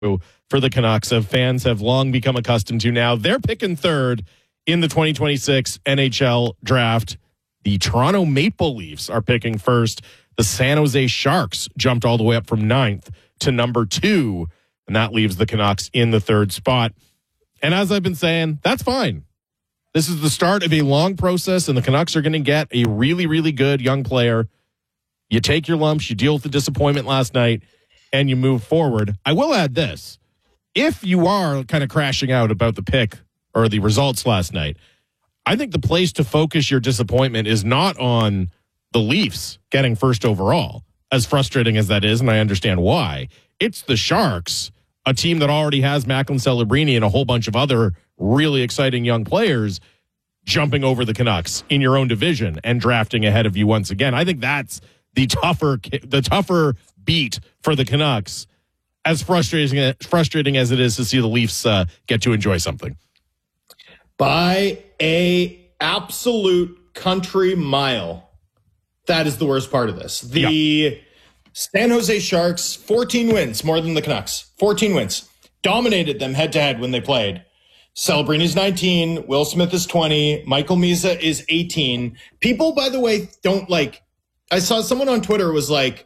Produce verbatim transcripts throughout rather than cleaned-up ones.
for the Canucks, of fans have long become accustomed to now. They're picking third in the twenty twenty-six N H L draft. The Toronto Maple Leafs are picking first. The San Jose Sharks jumped all the way up from ninth to number two, and that leaves the Canucks in the third spot. And as I've been saying, that's fine. This is the start of a long process, and the Canucks are going to get a really, really good young player. You take your lumps, you deal with the disappointment last night, and you move forward. I will add this. If you are kind of crashing out about the pick or the results last night, I think the place to focus your disappointment is not on the Leafs getting first overall, as frustrating as that is, and I understand why. It's the Sharks, a team that already has Macklin Celebrini and a whole bunch of other really exciting young players jumping over the Canucks in your own division and drafting ahead of you once again. I think that's the tougher the tougher beat for the Canucks, as frustrating frustrating as it is to see the Leafs uh, get to enjoy something. By a absolute country mile, that is the worst part of this. The yeah. San Jose Sharks, fourteen wins, more than the Canucks. fourteen wins. Dominated them head-to-head when they played. Celebrini's nineteen, Will Smith is twenty, Michael Misa is eighteen. People, by the way, don't like... I saw someone on Twitter was like...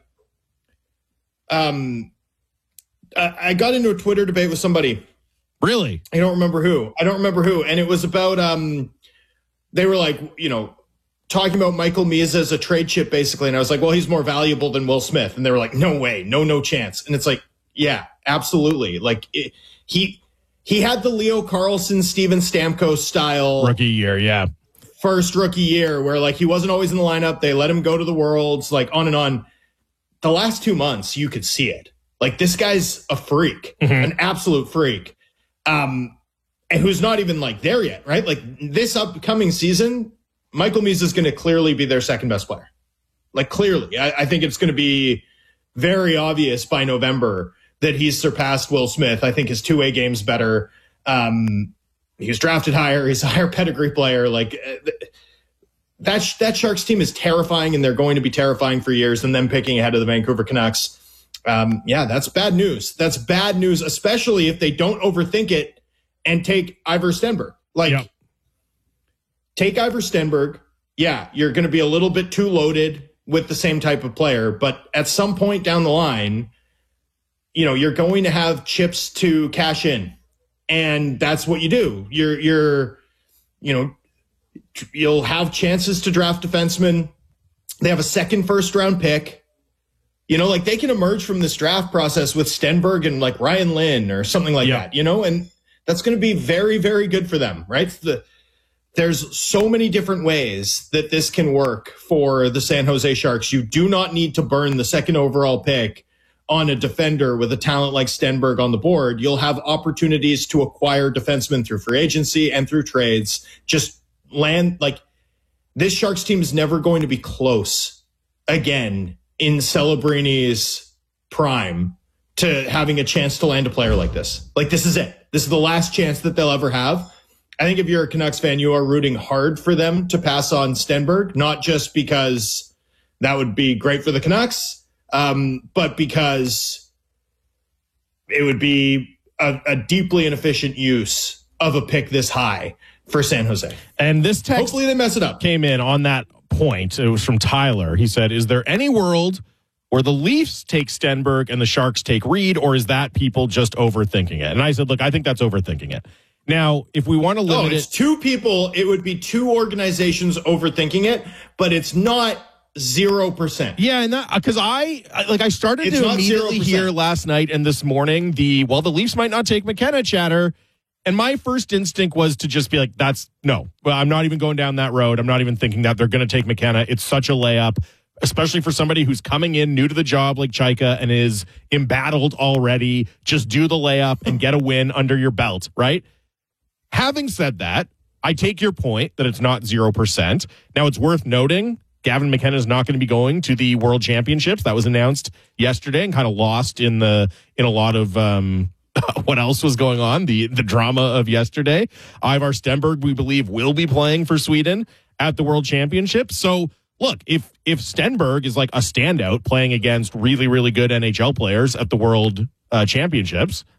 Um, I got into a Twitter debate with somebody. Really? I don't remember who. I don't remember who. And it was about... um, they were like, you know... talking about Michael Misa as a trade chip, basically. And I was like, well, he's more valuable than Will Smith. And they were like, no way, no, no chance. And it's like, yeah, absolutely. Like it, he, he had the Leo Carlson, Steven Stamkos style rookie year. Yeah. First rookie year where like he wasn't always in the lineup. They let him go to the Worlds, like on and on. The last two months, you could see it. Like this guy's a freak, mm-hmm. an absolute freak. Um, and who's not even like there yet, right? Like this upcoming season, Michael Misa is going to clearly be their second best player. Like clearly, I, I think it's going to be very obvious by November that he's surpassed Will Smith. I think his two-way game's better. Um, he was drafted higher. He's a higher pedigree player. Like that, that Sharks team is terrifying, and they're going to be terrifying for years. And them picking ahead of the Vancouver Canucks. Um, yeah, that's bad news. That's bad news, especially if they don't overthink it and take Ivar Stenberg. Like. Yep. Take Ivar Stenberg. Yeah, you're going to be a little bit too loaded with the same type of player, but at some point down the line, you know, you're going to have chips to cash in, and that's what you do. You're, you're, you know, you'll have chances to draft defensemen. They have a second first round pick. You know, like they can emerge from this draft process with Stenberg and like Ryan Lynn or something like yeah. that, you know, and that's going to be very, very good for them, right? The There's so many different ways that this can work for the San Jose Sharks. You do not need to burn the second overall pick on a defender with a talent like Stenberg on the board. You'll have opportunities to acquire defensemen through free agency and through trades. Just land, like, this Sharks team is never going to be close again in Celebrini's prime to having a chance to land a player like this. Like, this is it. This is the last chance that they'll ever have. I think if you're a Canucks fan, you are rooting hard for them to pass on Stenberg, not just because that would be great for the Canucks, um, but because it would be a, a deeply inefficient use of a pick this high for San Jose. And this text hopefully they mess it up. Came in on that point. It was from Tyler. He said, is there any world where the Leafs take Stenberg and the Sharks take Reed, or is that people just overthinking it? And I said, look, I think that's overthinking it. Now, if we want to limit oh, it's it, two people, it would be two organizations overthinking it, but it's not zero percent. Yeah, and that because I like I started it's to immediately zero percent. hear last night and this morning the well, the Leafs might not take McKenna chatter, and my first instinct was to just be like, that's no. Well, I'm not even going down that road. I'm not even thinking that they're going to take McKenna. It's such a layup, especially for somebody who's coming in new to the job like Chaika and is embattled already. Just do the layup and get a win under your belt, right? Having said that, I take your point that it's not zero percent. Now, it's worth noting Gavin McKenna is not going to be going to the World Championships. That was announced yesterday and kind of lost in the in a lot of um, what else was going on, the, the drama of yesterday. Ivar Stenberg, we believe, will be playing for Sweden at the World Championships. So, look, if if Stenberg is like a standout playing against really, really good N H L players at the World uh, Championships,